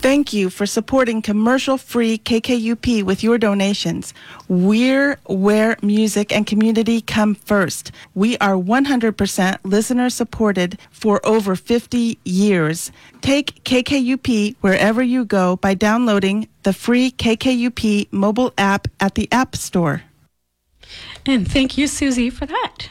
Thank you for supporting commercial-free KKUP with your donations. We're where music and community come first. We are 100% listener-supported for over 50 years. Take KKUP wherever you go by downloading the free KKUP mobile app at the App Store. And thank you, Susie, for that.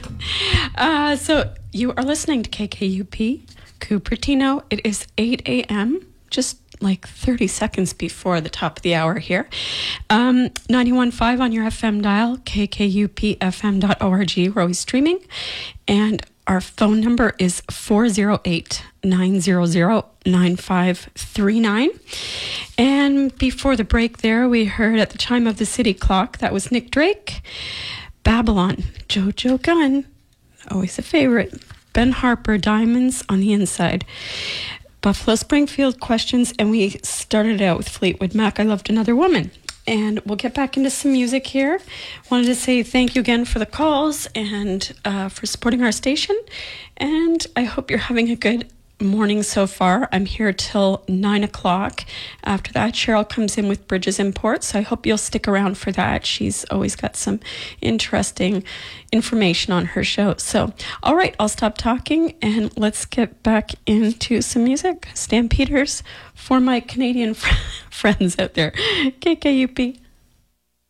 So you are listening to KKUP, Cupertino. It is 8 a.m., just like 30 seconds before the top of the hour here. 91.5 on your FM dial, kkupfm.org. We're always streaming. And our phone number is 408-900-9539. And before the break there, we heard At the Chime of the City Clock. That was Nick Drake. Babylon, JoJo Gunn, always a favorite. Ben Harper, Diamonds on the Inside. Buffalo Springfield questions, and we started out with Fleetwood Mac, I Loved Another Woman. And we'll get back into some music here. Wanted to say thank you again for the calls and for supporting our station. And I hope you're having a good morning so far. I'm here till 9 o'clock. After that, Cheryl comes in with Bridges Imports, so I hope you'll stick around for that. She's always got some interesting information on her show. So, all right, I'll stop talking and let's get back into some music. Stampeders for my Canadian friends out there. KKUP.